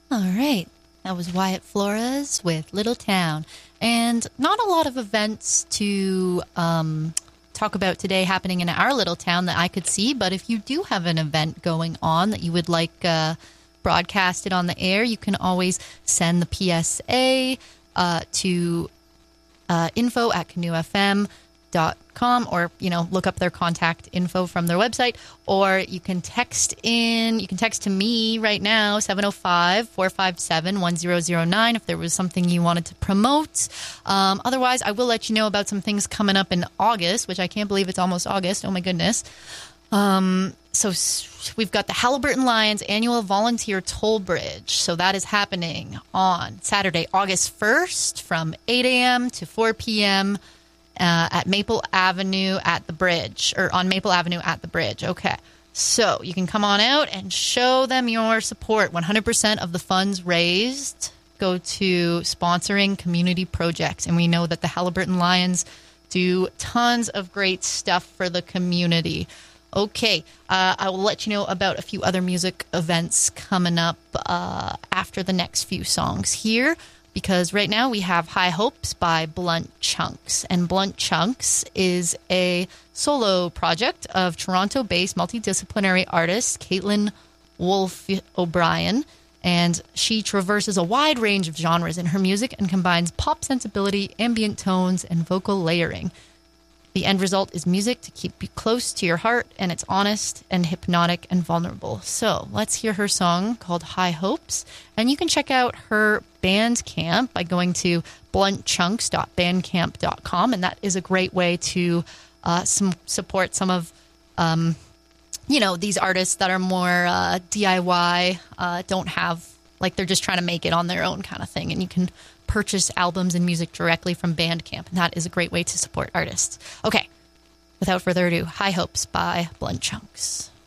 All right. That was Wyatt Flores with Little Town. And not a lot of events to talk about today happening in our little town that I could see. But if you do have an event going on that you would like broadcasted on the air, you can always send the PSA to info@canoefm.com, or look up their contact info from their website, or you can text to me right now, 705-457-1009, if there was something you wanted to promote. Otherwise, I will let you know about some things coming up in August, which I can't believe it's almost August. Oh my goodness. So we've got the Haliburton Lions annual volunteer toll bridge. So that is happening on Saturday, August 1st from 8 a.m. to 4 p.m. At Maple Avenue at the bridge, or on Maple Avenue at the bridge. Okay. So you can come on out and show them your support. 100% of the funds raised go to sponsoring community projects. And we know that the Haliburton Lions do tons of great stuff for the community. Okay, I will let you know about a few other music events coming up after the next few songs here, because right now we have High Hopes by Blunt Chunks. And Blunt Chunks is a solo project of Toronto-based multidisciplinary artist Caitlin Wolfe O'Brien. And she traverses a wide range of genres in her music and combines pop sensibility, ambient tones, and vocal layering. The end result is music to keep you close to your heart, and it's honest and hypnotic and vulnerable. So let's hear her song called High Hopes. And you can check out her Bandcamp by going to bluntchunks.bandcamp.com. And that is a great way to support some of, these artists that are more DIY, don't have, like, they're just trying to make it on their own kind of thing. And you can purchase albums and music directly from Bandcamp, and that is a great way to support artists. Okay, without further ado, High Hopes by Blunt Chunks.